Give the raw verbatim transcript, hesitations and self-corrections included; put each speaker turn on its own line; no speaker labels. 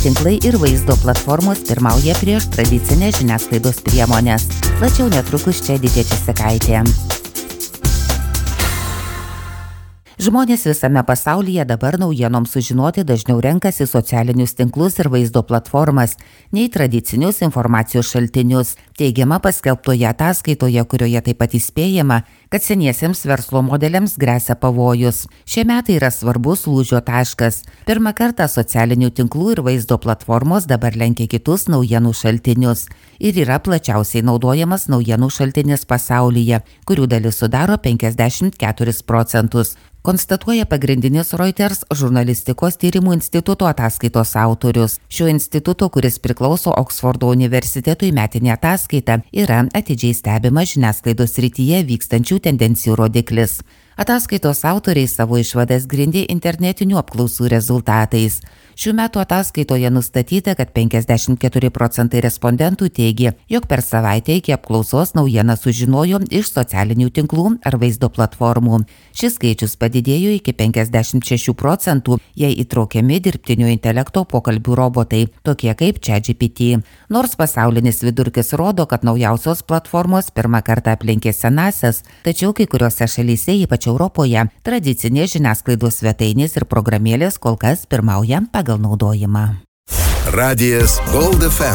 tinklai ir vaizdo platformos pirmauja prieš tradicinės žiniasklaidos priemonės. Plačiau netrukus čia Didė Česikaitė. Žmonės visame pasaulyje dabar naujienoms sužinoti dažniau renkasi socialinius tinklus ir vaizdo platformas, nei tradicinius informacijos šaltinius. Teigiama paskelbtoje ataskaitoje, kurioje taip pat įspėjama, kad seniesiems verslo modeliams gresia pavojus. Šie metai yra svarbus lūžio taškas. Pirmą kartą socialinių tinklų ir vaizdo platformos dabar lenkia kitus naujienų šaltinius ir yra plačiausiai naudojamas naujienų šaltinis pasaulyje, kurių dalis sudaro penkiasdešimt keturis procentus. Konstatuoja pagrindinis Reuters žurnalistikos tyrimų instituto ataskaitos autorius. Šio instituto, kuris priklauso Oksfordo universitetui, metinė ataskaita yra atidžiai stebima žiniasklaidos srityje vykstančių tendencijų rodiklis. Ataskaitos autoriai savo išvadas grindė internetinių apklausų rezultatais. Šių metų ataskaitoje nustatyta, kad penkiasdešimt keturi procentai respondentų teigė, jog per savaitę iki apklausos naujieną sužinojo iš socialinių tinklų ar vaizdo platformų. Šis skaičius padidėjo iki penkiasdešimt šešių procentų, jei įtraukiami dirbtinio intelekto pokalbių robotai, tokie kaip ChatGPT. Nors pasaulinis vidurkis rodo, kad naujausios platformos pirmą kartą aplenkė senasias, tačiau kai kuriuose šalyse, ypač Europoje, tradicinės žiniasklaidos svetainės ir programėlės kol kas pirmauja pagal naudojimą.
Radijas Gold F M.